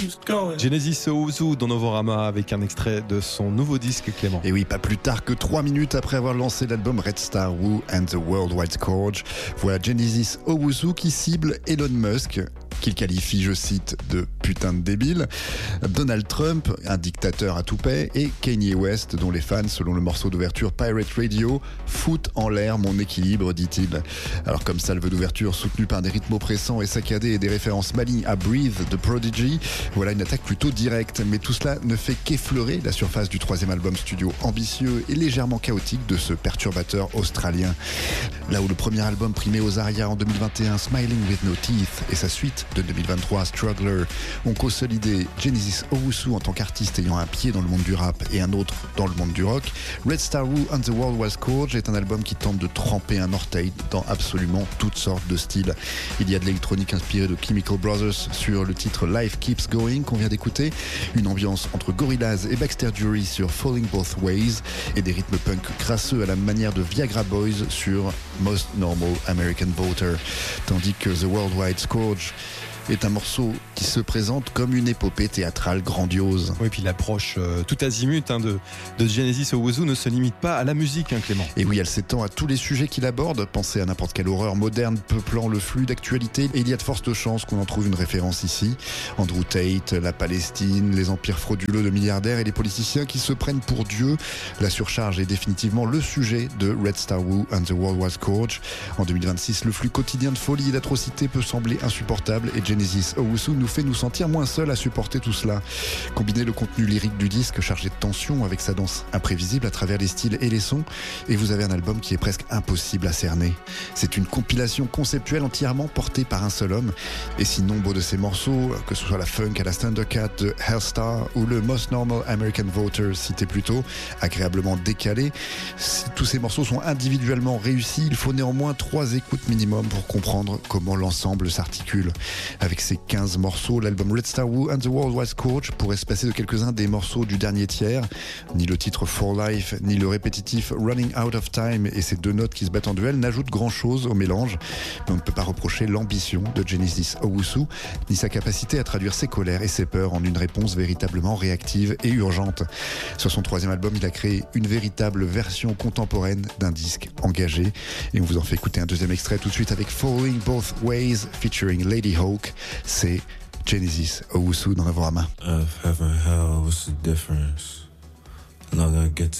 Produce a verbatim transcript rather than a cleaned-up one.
keeps going. Genesis Owusu dans Novorama avec un extrait de son nouveau disque, Clément. Et oui, pas plus tard que trois minutes après avoir lancé l'album Red Star Woo and the Worldwide Scourge, voilà Genesis Owusu qui cible Elon Musk, qu'il qualifie, je cite, de putain de débile, Donald Trump, un dictateur à toupet, et Kanye West, dont les fans, selon le morceau d'ouverture Pirate Radio, foutent en l'air mon équilibre, dit-il. Alors comme salve d'ouverture soutenue par des rythmes oppressants et saccadés et des références malignes à Breathe de Prodigy, voilà une attaque plutôt directe, mais tout cela ne fait qu'effleurer la surface du troisième album studio ambitieux et légèrement chaotique de ce perturbateur australien. Là où le premier album primé aux arias en deux mille vingt et un, Smiling with No Teeth, et sa suite de deux mille vingt-trois, Struggler, ont consolidé Genesis Owusu en tant qu'artiste ayant un pied dans le monde du rap et un autre dans le monde du rock, Red Star Woo and the Worldwide Scourge est un album qui tente de tremper un orteil dans absolument toutes sortes de styles. Il y a de l'électronique inspirée de Chemical Brothers sur le titre Life Keeps Going qu'on vient d'écouter, une ambiance entre Gorillaz et Baxter Dury sur Falling Both Ways et des rythmes punk crasseux à la manière de Viagra Boys sur Most Normal American Voter, tandis que The Worldwide Scourge est un morceau qui se présente comme une épopée théâtrale grandiose. Oui, puis l'approche euh, tout azimut hein, de, de Genesis Owusu ne se limite pas à la musique, hein, Clément. Et oui, elle s'étend à tous les sujets qu'il aborde. Pensez à n'importe quelle horreur moderne peuplant le flux d'actualité. Et il y a de fortes chances qu'on en trouve une référence ici. Andrew Tate, la Palestine, les empires frauduleux de milliardaires et les politiciens qui se prennent pour Dieu. La surcharge est définitivement le sujet de Red Star Woo and the Worldwide Scourge. En deux mille vingt-six, le flux quotidien de folie et d'atrocité peut sembler insupportable et Genesis Owusu nous fait nous sentir moins seuls à supporter tout cela. Combinez le contenu lyrique du disque chargé de tension avec sa danse imprévisible à travers les styles et les sons et vous avez un album qui est presque impossible à cerner. C'est une compilation conceptuelle entièrement portée par un seul homme et si nombre de ces morceaux, que ce soit la funk à la Thundercat de Hellstar ou le Most Normal American Voter cité plus tôt, agréablement décalé, si tous ces morceaux sont individuellement réussis, il faut néanmoins trois écoutes minimum pour comprendre comment l'ensemble s'articule. Avec ces quinze morceaux, l'album Red Star Woo and the Worldwide Scourge pourrait se passer de quelques-uns des morceaux du dernier tiers. Ni le titre For Life, ni le répétitif Running Out of Time et ces deux notes qui se battent en duel n'ajoutent grand-chose au mélange. Mais on ne peut pas reprocher l'ambition de Genesis Owusu, ni sa capacité à traduire ses colères et ses peurs en une réponse véritablement réactive et urgente. Sur son troisième album, il a créé une véritable version contemporaine d'un disque engagé. Et on vous en fait écouter un deuxième extrait tout de suite avec Falling Both Ways featuring Lady Hawk. C'est Genesis Owusu dans Novorama. Earth, heaven, hell, what's the difference? I'm not gonna get